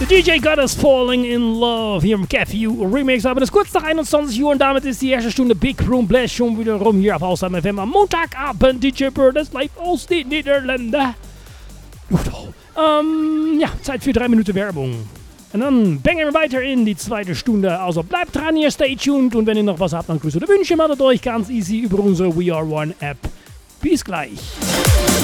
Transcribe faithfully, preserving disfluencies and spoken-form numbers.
D J Got Us Falling in Love hier im Cafe U Remix. Aber es ist kurz nach einundzwanzig Uhr und damit ist die erste Stunde Big Room Blast schon wieder rum hier auf Außer F M am Montagabend. D J Bird ist live aus den Niederlanden. Ähm, ja, Zeit für drei Minuten Werbung. Und dann bangen wir weiter in die zweite Stunde. Also bleibt dran hier, stay tuned. Und wenn ihr noch was habt, dann Grüße oder Wünsche, meldet euch ganz easy über unsere We Are One App. Bis gleich.